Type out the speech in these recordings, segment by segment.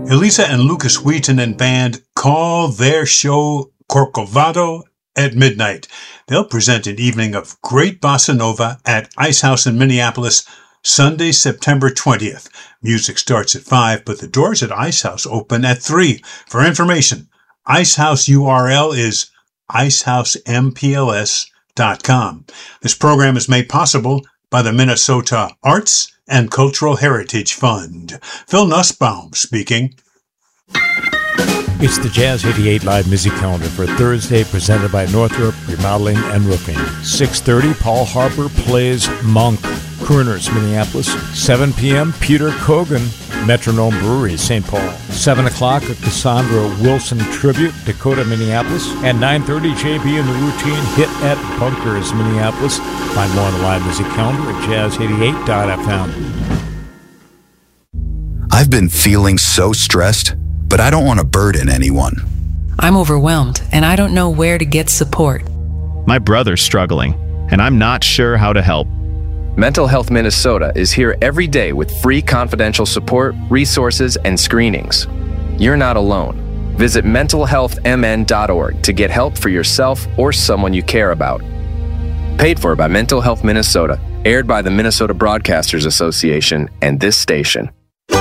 Elisa and Lucas Wheaton and band call their show Corcovado at midnight. They'll present an evening of great bossa nova at Ice House in Minneapolis, Sunday, September 20th. Music starts at 5, but the doors at Ice House open at 3. For information, Ice House URL is icehouseMPLS.com. This program is made possible by the Minnesota Arts and Cultural Heritage Fund. Phil Nussbaum speaking. It's the Jazz 88 Live Music Calendar for Thursday, presented by Northrop Remodeling and Roofing. 6:30, Paul Harper plays Monk, Crooners, Minneapolis. 7 p.m., Peter Kogan, Metronome Brewery, St. Paul. 7 o'clock, a Cassandra Wilson tribute, Dakota, Minneapolis. And 9:30, JB and the Routine hit at Bunkers, Minneapolis. Find more on the Live Music Calendar at jazz88.fm. I've been feeling so stressed, but I don't want to burden anyone. I'm overwhelmed, and I don't know where to get support. My brother's struggling, and I'm not sure how to help. Mental Health Minnesota is here every day with free confidential support, resources, and screenings. You're not alone. Visit mentalhealthmn.org to get help for yourself or someone you care about. Paid for by Mental Health Minnesota, aired by the Minnesota Broadcasters Association and this station.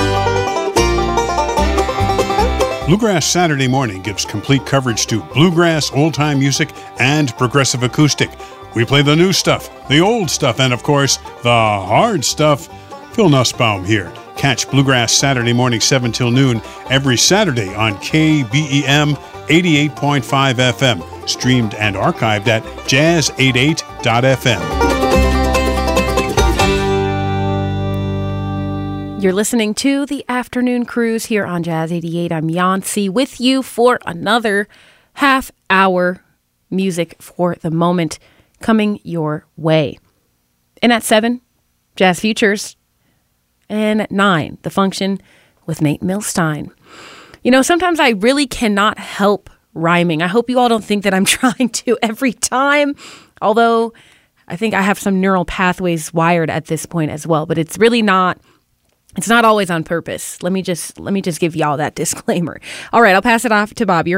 Bluegrass Saturday Morning gives complete coverage to bluegrass, old-time music, and progressive acoustic. We play the new stuff, the old stuff, and of course, the hard stuff. Phil Nussbaum here. Catch Bluegrass Saturday Morning 7 till noon every Saturday on KBEM 88.5 FM, streamed and archived at jazz88.fm. You're listening to the Afternoon Cruise here on Jazz 88. I'm Yancy with you for another half hour music for the moment coming your way. And at 7, Jazz Futures. And at 9, The Function with Nate Milstein. You know, sometimes I really cannot help rhyming. I hope you all don't think that I'm trying to every time, although I think I have some neural pathways wired at this point as well, but it's really not. It's not always on purpose. Let me just give y'all that disclaimer. All right, I'll pass it off to Bob. You're